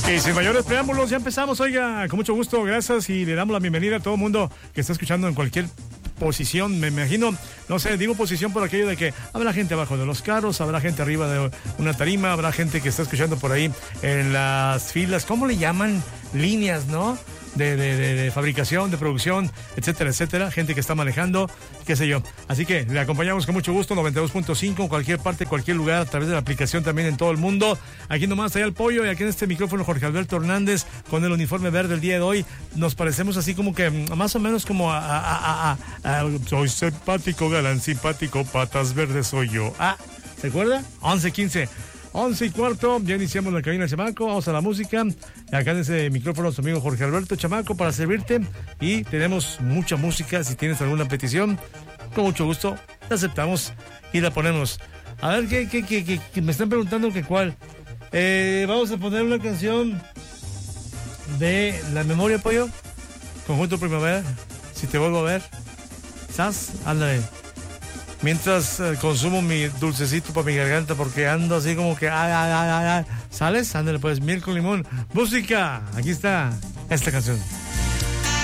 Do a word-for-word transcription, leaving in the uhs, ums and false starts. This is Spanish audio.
Y sin mayores preámbulos, ya empezamos, oiga, con mucho gusto, gracias, y le damos la bienvenida a todo el mundo que está escuchando en cualquier posición, me imagino, no sé, digo posición por aquello de que habrá gente abajo de los carros, habrá gente arriba de una tarima, habrá gente que está escuchando por ahí en las filas, ¿cómo le llaman? Líneas, ¿no? De, de, de, de fabricación, de producción, etcétera, etcétera, gente que está manejando, qué sé yo. Así que le acompañamos con mucho gusto, noventa y dos punto cinco, en cualquier parte, cualquier lugar, a través de la aplicación también en todo el mundo. Aquí nomás está el pollo, y aquí en este micrófono Jorge Alberto Hernández, con el uniforme verde el día de hoy. Nos parecemos así como que, más o menos como a... a, a, a, a soy simpático, galán simpático, patas verdes soy yo. Ah, ¿se acuerda? once quince. once y cuarto, ya iniciamos la cabina, chamaco, vamos a la música, acá en ese micrófono su amigo Jorge Alberto, chamaco, para servirte, y tenemos mucha música, si tienes alguna petición, con mucho gusto, la aceptamos y la ponemos. A ver, ¿qué, qué, qué, qué, qué me están preguntando que cuál? Eh, vamos a poner una canción de La Memoria, pollo, Conjunto Primavera, Si Te Vuelvo a Ver, ¿sabes? Ándale. Mientras eh, consumo mi dulcecito para mi garganta, porque ando así como que... Ay, ay, ay, ay. ¿Sales? Ándale pues, miel con limón. Música, aquí está esta canción.